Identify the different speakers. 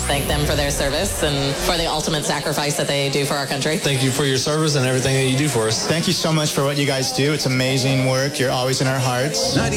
Speaker 1: thank them for their service and for the ultimate sacrifice that they do for our country.
Speaker 2: Thank you for your service and everything that you do for us.
Speaker 3: Thank you so much for what you guys do. It's amazing work. You're always in our hearts.